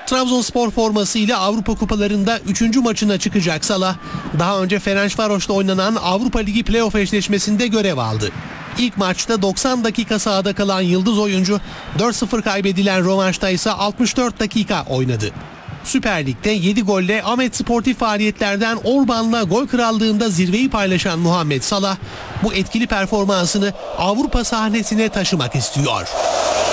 Trabzonspor formasıyla Avrupa Kupalarında 3. maçına çıkacak Salah, daha önce Ferencvaros'ta oynanan Avrupa Ligi playoff eşleşmesinde görev aldı. İlk maçta 90 dakika sahada kalan yıldız oyuncu 4-0 kaybedilen rövanşta ise 64 dakika oynadı. Süper Lig'de 7 golle Ahmet Sportif faaliyetlerden Orban'la gol krallığında zirveyi paylaşan Muhammed Salah bu etkili performansını Avrupa sahnesine taşımak istiyor.